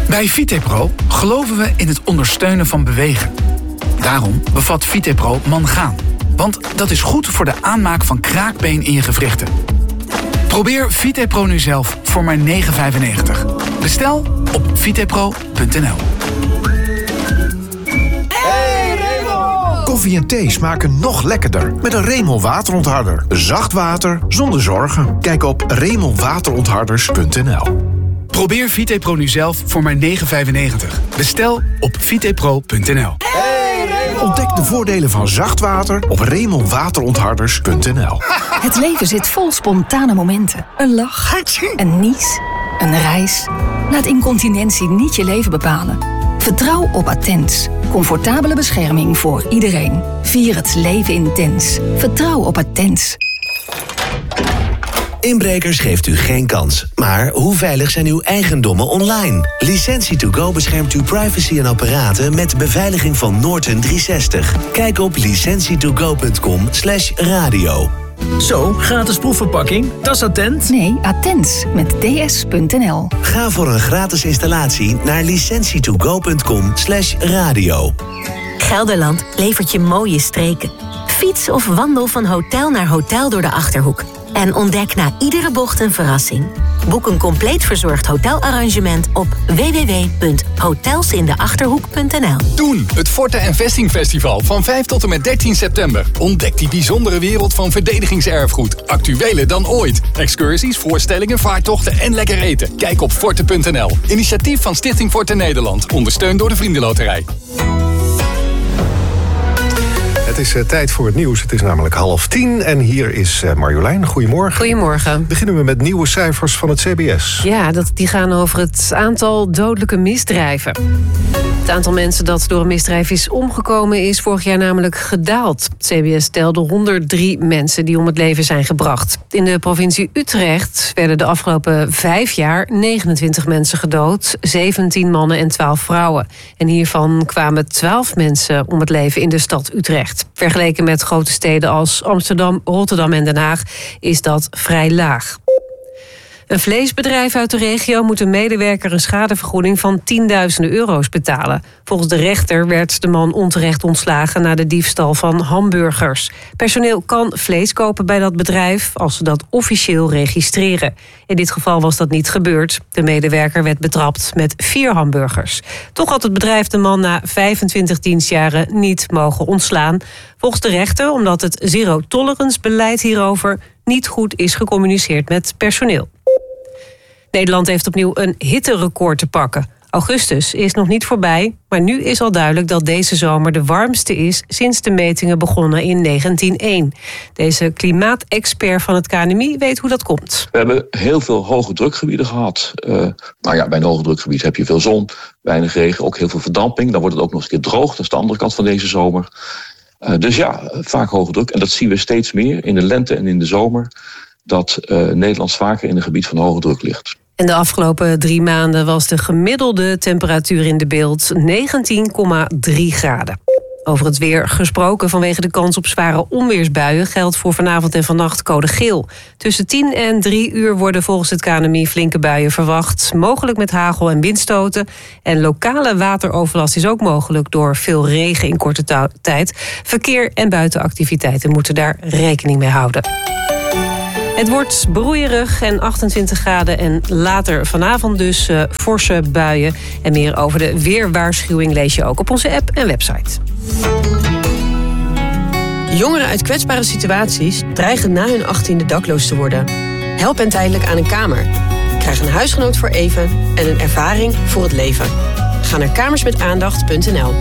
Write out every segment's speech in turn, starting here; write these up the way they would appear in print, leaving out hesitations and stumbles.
Bij Vitepro geloven we in het ondersteunen van bewegen. Daarom bevat Vitepro mangaan. Want dat is goed voor de aanmaak van kraakbeen in je gewrichten. Probeer Vitepro nu zelf voor maar €9,95. Bestel op vitepro.nl. Koffie en thee smaken nog lekkerder met een Remel waterontharder. Zacht water zonder zorgen. Kijk op remelwaterontharders.nl. Probeer Vitepro nu zelf voor maar €9,95. Bestel op vitepro.nl. Ontdek de voordelen van zacht water op remelwaterontharders.nl. Het leven zit vol spontane momenten. Een lach, een nies, een reis. Laat incontinentie niet je leven bepalen. Vertrouw op Attens. Comfortabele bescherming voor iedereen. Vier het leven intens. Vertrouw op Attens. Inbrekers geeft u geen kans. Maar hoe veilig zijn uw eigendommen online? Licentie2Go beschermt uw privacy en apparaten met beveiliging van Norton 360. Kijk op licentietogo.com/radio. Zo, gratis proefverpakking. Dat is Attent. Nee, Attens met ds.nl. Ga voor een gratis installatie naar licentietogo.com/radio. Gelderland levert je mooie streken. Fiets of wandel van hotel naar hotel door de Achterhoek. En ontdek na iedere bocht een verrassing. Boek een compleet verzorgd hotelarrangement op www.hotelsindeachterhoek.nl. Doen, het Forte en Vesting Festival van 5 tot en met 13 september. Ontdek die bijzondere wereld van verdedigingserfgoed. Actueler dan ooit. Excursies, voorstellingen, vaartochten en lekker eten. Kijk op forte.nl. Initiatief van Stichting Forte Nederland. Ondersteund door de Vriendenloterij. Het is tijd voor het nieuws. Het is namelijk 9:30 en hier is Marjolein. Goedemorgen. Goedemorgen. Beginnen we met nieuwe cijfers van het CBS. Ja, die gaan over het aantal dodelijke misdrijven. Het aantal mensen dat door een misdrijf is omgekomen is vorig jaar namelijk gedaald. Het CBS telde 103 mensen die om het leven zijn gebracht. In de provincie Utrecht werden de afgelopen 5 jaar 29 mensen gedood, 17 mannen en 12 vrouwen. En hiervan kwamen 12 mensen om het leven in de stad Utrecht. Vergeleken met grote steden als Amsterdam, Rotterdam en Den Haag is dat vrij laag. Een vleesbedrijf uit de regio moet een medewerker een schadevergoeding van tienduizenden euro's betalen. Volgens de rechter werd de man onterecht ontslagen na de diefstal van hamburgers. Personeel kan vlees kopen bij dat bedrijf als ze dat officieel registreren. In dit geval was dat niet gebeurd. De medewerker werd betrapt met 4 hamburgers. Toch had het bedrijf de man na 25 dienstjaren niet mogen ontslaan. Volgens de rechter omdat het zero-tolerance-beleid hierover niet goed is gecommuniceerd met personeel. Nederland heeft opnieuw een hitterecord te pakken. Augustus is nog niet voorbij, maar nu is al duidelijk dat deze zomer de warmste is sinds de metingen begonnen in 1901. Deze klimaatexpert van het KNMI weet hoe dat komt. We hebben heel veel hoge drukgebieden gehad. Bij een hoge drukgebied heb je veel zon, weinig regen, ook heel veel verdamping. Dan wordt het ook nog eens een keer droog, dat is de andere kant van deze zomer. Dus ja, vaak hoge druk. En dat zien we steeds meer in de lente en in de zomer, dat Nederland vaker in een gebied van hoge druk ligt. En de afgelopen 3 maanden was de gemiddelde temperatuur in de beeld 19,3 graden. Over het weer gesproken, vanwege de kans op zware onweersbuien geldt voor vanavond en vannacht code geel. Tussen 10 en 3 uur worden volgens het KNMI flinke buien verwacht. Mogelijk met hagel en windstoten. En lokale wateroverlast is ook mogelijk door veel regen in korte tijd. Verkeer en buitenactiviteiten moeten daar rekening mee houden. Het wordt broeierig en 28 graden en later vanavond dus forse buien. En meer over de weerwaarschuwing lees je ook op onze app en website. Jongeren uit kwetsbare situaties dreigen na hun 18e dakloos te worden. Help hen tijdelijk aan een kamer. Krijg een huisgenoot voor even en een ervaring voor het leven. Ga naar kamersmetaandacht.nl.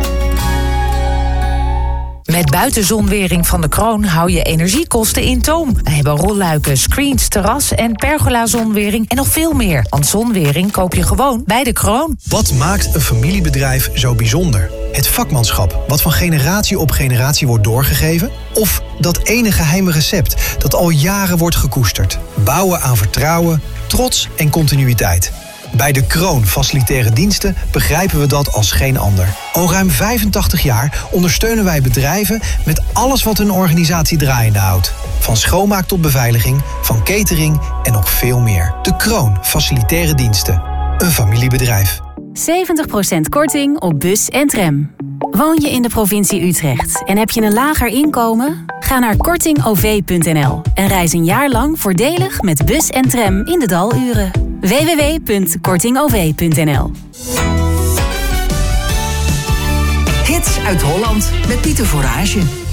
Met buitenzonwering van de Kroon hou je energiekosten in toom. We hebben rolluiken, screens, terras en pergola-zonwering en nog veel meer. Want zonwering koop je gewoon bij de Kroon. Wat maakt een familiebedrijf zo bijzonder? Het vakmanschap, wat van generatie op generatie wordt doorgegeven? Of dat ene geheime recept dat al jaren wordt gekoesterd? Bouwen aan vertrouwen, trots en continuïteit. Bij de Kroon Facilitaire Diensten begrijpen we dat als geen ander. Al ruim 85 jaar ondersteunen wij bedrijven met alles wat hun organisatie draaiende houdt. Van schoonmaak tot beveiliging, van catering en nog veel meer. De Kroon Facilitaire Diensten. Een familiebedrijf. 70% korting op bus en tram. Woon je in de provincie Utrecht en heb je een lager inkomen? Ga naar kortingov.nl en reis een jaar lang voordelig met bus en tram in de daluren. www.kortingov.nl. Hits uit Holland met Pieter Voorage.